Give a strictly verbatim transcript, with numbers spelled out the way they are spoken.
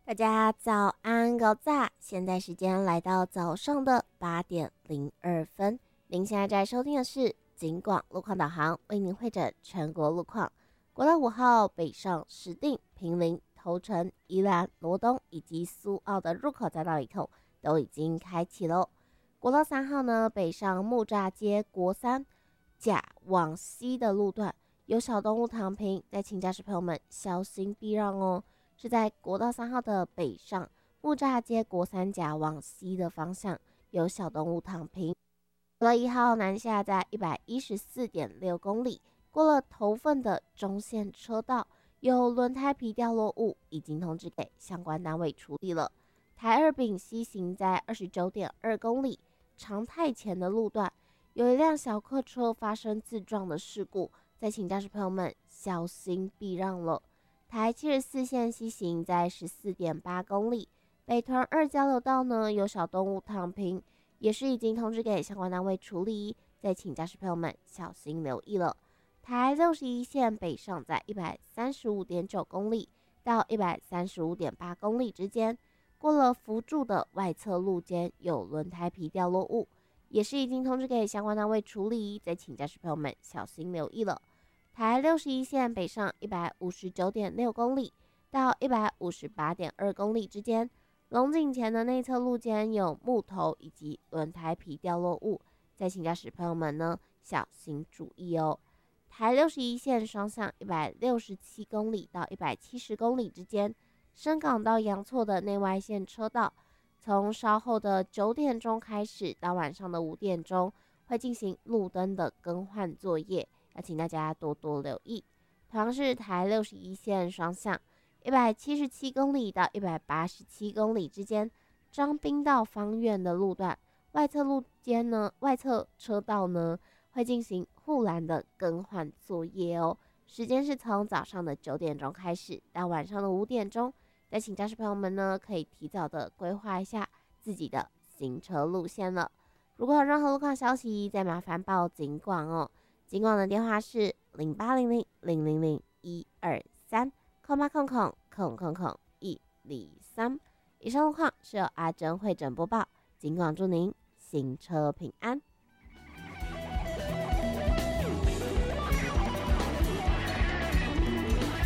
大家早安，狗仔！现在时间来到早上的八点零二分。您现在在收听的是警广路况导航，为您会诊全国路况。国道五号北上石碇、坪林、头城、宜兰、罗东以及苏澳的入口匝道里头都已经开启喽。国道三号呢，北上木栅街国三甲往西的路段有小动物躺平，再请驾驶朋友们小心避让哦。是在国道三号的北上木栅街国三甲往西的方向有小动物躺平。国道一号南下在一百一十四点六公里，过了头份的中线车道，有轮胎皮掉落物，已经通知给相关单位处理了。台二丙西行在二十九点二公里，长泰前的路段有一辆小客车发生自撞的事故，再请驾驶朋友们小心避让了。台七十四线西行在十四点八公里，北屯二交流道呢有小动物躺平，也是已经通知给相关单位处理，再请驾驶朋友们小心留意了。台六十一线北上在一百三十五点九公里到一百三十五点八公里之间，过了辅助的外侧路肩有轮胎皮掉落物，也是已经通知给相关单位处理，再请驾驶朋友们小心留意了。台六十一线北上一百五十九点六公里到一百五十八点二公里之间，龙井前的内侧路肩有木头以及轮胎皮掉落物，再请驾驶朋友们呢小心注意哦。台六十一线双向一百六十七公里到一百七十公里之间，深港到阳错的内外线车道，从稍后的九点钟开始到晚上的五点钟会进行路灯的更换作业。要请大家多多留意。同样是台六十一线双向一百七十七公里到一百八十七公里之间，彰滨到芳苑的路段外侧路肩呢，外侧车道呢会进行护栏的更换作业哦。时间是从早上的九点钟开始到晚上的五点钟。再请驾驶朋友们呢可以提早的规划一下自己的行车路线了。如果有任何路况消息，再麻烦报警广哦。警广的电话是零八零零零零零一二三，空八空空空空空一零三。以上路况是由阿珍会诊播报，警广祝您行车平安。